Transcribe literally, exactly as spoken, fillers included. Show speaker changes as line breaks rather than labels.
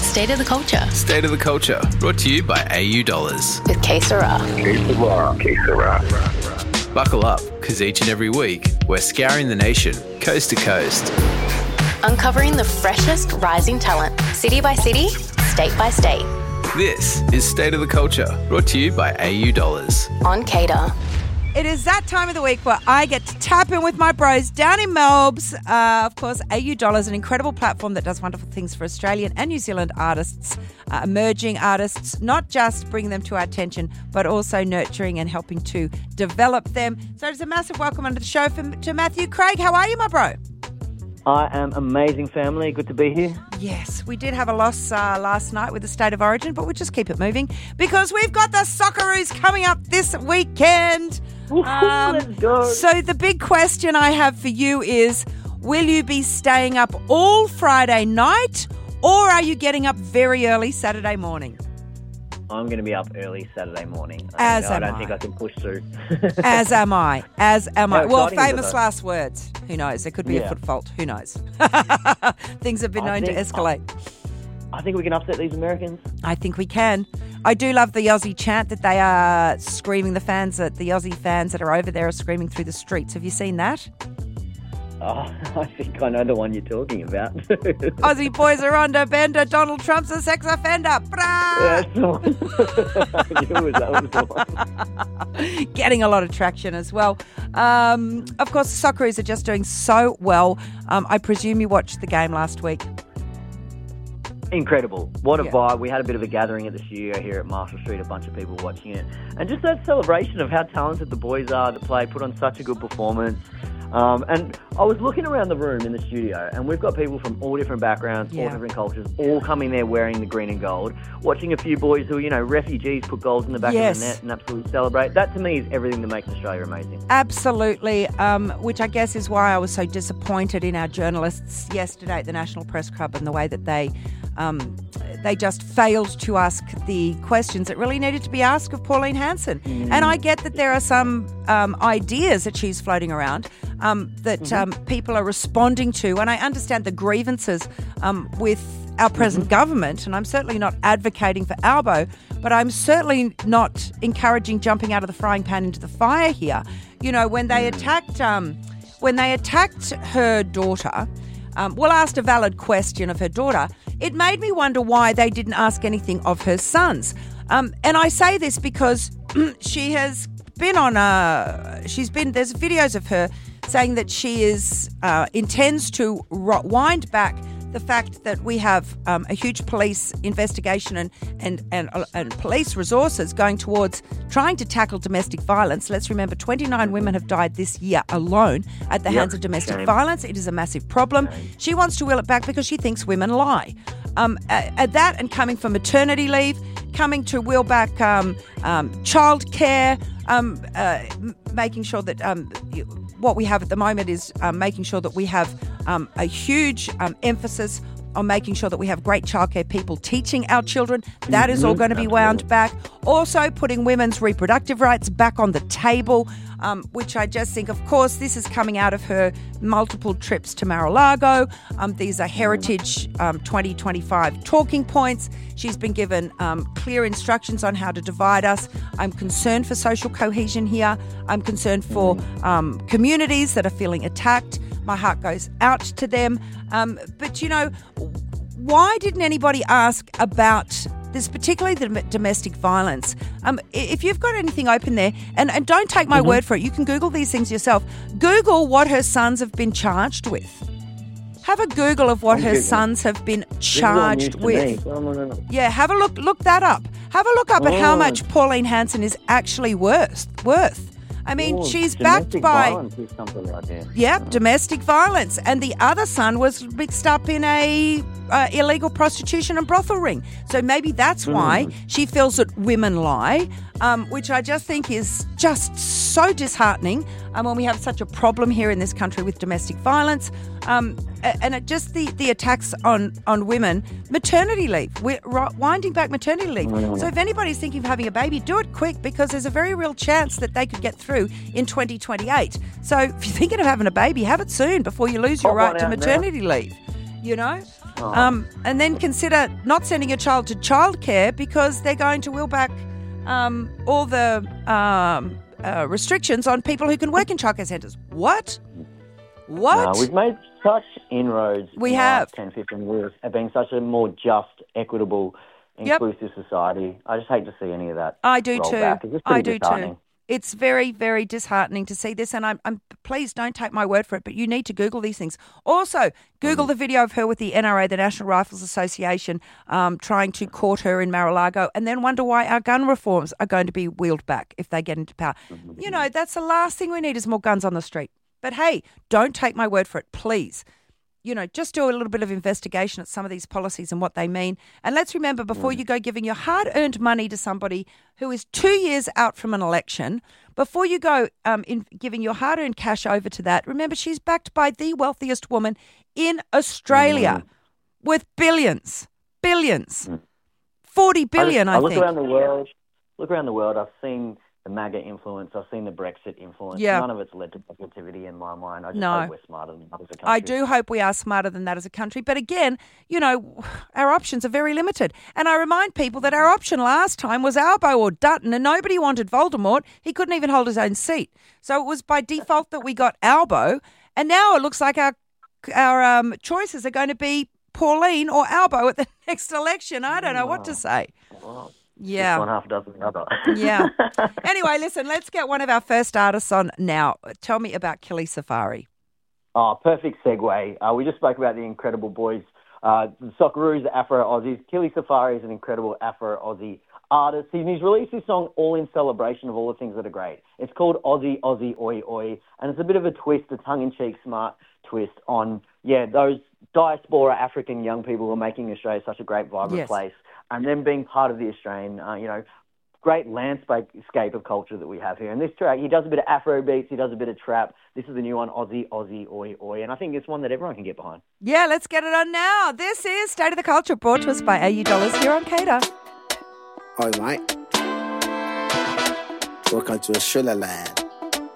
State of the Culture.
State of the Culture, brought to you by A U Dollars.
With K Sarah.
K Sarah. K Sarah.
Buckle up, because each and every week, we're scouring the nation, coast to coast.
Uncovering the freshest rising talent, city by city, state by state.
This is State of the Culture, brought to you by A U Dollars.
On Cater.
It is that time of the week where I get to tap in with my bros down in Melbs. Uh, of course, A U Dollars, an incredible platform that does wonderful things for Australian and New Zealand artists, uh, emerging artists, not just bringing them to our attention, but also nurturing and helping to develop them. So it's a massive welcome onto the show for, to Matthew Craig. How are you, my bro?
I am amazing, family. Good to be here.
Yes, we did have a loss uh, last night with the State of Origin, but we'll just keep it moving because we've got the Socceroos coming up this weekend.
Um, Let's go.
So the big question I have for you is, will you be staying up all Friday night or are you getting up very early Saturday morning?
I'm going to be up early Saturday morning.
As
I,
am
I don't
I.
think I can push through.
As am I. As am I.
How
Well,
exciting is it,
famous
though?
last words. Who knows? There could be a
Yeah.
foot fault. Who knows? Things have been
I
known to
think-
escalate.
I think we can upset these Americans.
I think we can. I do love the Aussie chant that they are screaming. The fans, that the Aussie fans that are over there are screaming through the streets. Have you seen that?
Oh, I think I know the one you're talking about.
Aussie boys are under bender. Donald Trump's a sex offender. Brah!
That's the one. I knew it was, that was the one.
Getting a lot of traction as well. Um, of course, the Socceroos are just doing so well. Um, I presume you watched the game last week.
Incredible. What a
Yeah.
vibe. We had a bit of a gathering at the studio here at Marshall Street, a bunch of people watching it. And just that celebration of how talented the boys are that play, put on such a good performance. Um, and I was looking around the room in the studio, and we've got people from all different backgrounds,
Yeah.
all different cultures, all coming there wearing the green and gold, watching a few boys who, you know, refugees put goals in the back
Yes.
of the net and absolutely celebrate. That, to me, is everything that makes Australia amazing.
Absolutely, um, which I guess is why I was so disappointed in our journalists yesterday at the National Press Club and the way that they um, they just failed to ask the questions that really needed to be asked of Pauline Hanson. Mm. And I get that there are some um, ideas that she's floating around um, that mm-hmm. um, people are responding to, and I understand the grievances um, with our present mm-hmm. government, and I'm certainly not advocating for Albo, but I'm certainly not encouraging jumping out of the frying pan into the fire here. You know, when they attacked, um, when they attacked her daughter, um, well, asked a valid question of her daughter, it made me wonder why they didn't ask anything of her sons. Um, and I say this because she has been on a, she's been, there's videos of her saying that she is, uh, intends to ro- wind back the fact that we have um, a huge police investigation and, and, and, uh, and police resources going towards trying to tackle domestic violence. Let's remember twenty-nine women have died this year alone at the
Yep.
hands of domestic
Shame.
violence. It is a massive problem. She wants to wheel it back because she thinks women lie. Um, at, at that and coming from maternity leave, coming to wheel back um, um, childcare, um, uh, m- making sure that um, you, what we have at the moment is um, making sure that we have um, a huge um, emphasis on making sure that we have great childcare people teaching our children. That is all going to be wound back. Also putting women's reproductive rights back on the table, um, which I just think, of course, this is coming out of her multiple trips to Mar-a-Lago. Um, these are Heritage um, twenty twenty-five talking points. She's been given um, clear instructions on how to divide us. I'm concerned for social cohesion here. I'm concerned for um, communities that are feeling attacked. My heart goes out to them. Um, but, you know, why didn't anybody ask about this, particularly the dom- domestic violence? Um, i- if you've got anything open there, and, and don't take my
Mm-hmm.
word for it, you can Google these things yourself. Google what her sons have been charged with. Have a Google of what
I'm
her
Googling.
sons have been
This is all
charged
news to
with.
me. Oh, no, no, no.
Yeah, have a look. Look that up. Have a look up at how
Oh.
much Pauline Hanson is actually worth. Worth. I mean,
Oh,
she's backed
domestic
by.
violence is something right there.
Yep, domestic violence. And the other son was mixed up in a uh, illegal prostitution and brothel ring. So maybe that's why she feels that women lie, um, which I just think is just so disheartening um, when we have such a problem here in this country with domestic violence. Um, a- and it just the, the attacks on, on women, maternity leave, we're ri- winding back maternity leave. So if anybody's thinking of having a baby, do it quick because there's a very real chance that they could get through in twenty twenty-eight. So if you're thinking of having a baby, have it soon before you lose your
Pop
right
one
to
out now.
maternity leave. you know?
Oh.
Um, and then consider not sending your child to childcare because they're going to wheel back um, all the um, uh, restrictions on people who can work in childcare centres. What? What?
No, we've made such inroads
We
in the
have.
last ten, fifteen years at being such a more just, equitable,
Yep.
inclusive society. I just hate to see any of that.
I do
roll
too.
Back. It's just
I
pretty
do
disheartening.
too. It's very, very disheartening to see this, and I'm, I'm. Please don't take my word for it, but you need to Google these things. Also, Google
Mm.
the video of her with the N R A, the National Rifles Association, um, trying to court her in Mar-a-Lago, and then wonder why our gun reforms are going to be wheeled back if they get into power.
Mm-hmm.
You know, that's the last thing we need is more guns on the street. But hey, don't take my word for it, please. You know, just do a little bit of investigation at some of these policies and what they mean. And let's remember, before you go giving your hard-earned money to somebody who is two years out from an election, before you go um, in giving your hard-earned cash over to that, remember she's backed by the wealthiest woman in Australia with billions, billions, forty billion, I,
I, just, I look
think.
around the world. Look around the world. I've seen the MAGA influence. I've seen the Brexit influence.
Yeah.
None of it's led to positivity in my mind. I just
No.
hope we're smarter than that as a country.
I do hope we are smarter than that as a country. But again, you know, our options are very limited. And I remind people that our option last time was Albo or Dutton, and nobody wanted Voldemort. He couldn't even hold his own seat. So it was by default that we got Albo. And now it looks like our our um, choices are going to be Pauline or Albo at the next election. I don't know what to say.
Wow.
Yeah.
Just one half dozen the other.
Yeah. Anyway, listen, let's get one of our first artists on now. Tell me about Killy Safari.
Oh, perfect segue. Uh, we just spoke about the incredible boys, uh, the Socceroos, the Afro-Aussies. Killy Safari is an incredible Afro-Aussie artist. He's released his song all in celebration of all the things that are great. It's called Aussie, Aussie, Oi, Oi, and it's a bit of a twist, a tongue-in-cheek smart twist on, yeah, those diaspora African young people who are making Australia such a great, vibrant
Yes.
place, and then being part of the Australian, uh, you know, great landscape of culture that we have here. And this track, he does a bit of Afro beats, he does a bit of trap. This is the new one, Aussie, Aussie, Oi, Oi. And I think it's one that everyone can get behind.
Yeah, let's get it on now. This is State of the Culture, brought to us by A U Dollars here on Cater.
Oi, mate. Welcome to Australia land.